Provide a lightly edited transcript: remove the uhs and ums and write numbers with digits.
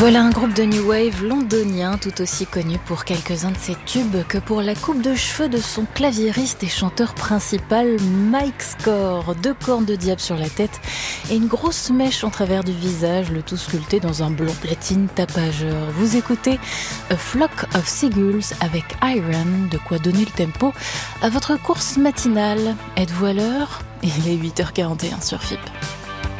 Voilà un groupe de New Wave londonien tout aussi connu pour quelques-uns de ses tubes que pour la coupe de cheveux de son claviériste et chanteur principal Mike Score. 2 cornes de diable sur la tête et une grosse mèche en travers du visage, le tout sculpté dans un blond platine tapageur. Vous écoutez A Flock of Seagulls avec Iron, de quoi donner le tempo à votre course matinale. Êtes-vous à l'heure ? Il est 8h41 sur FIP.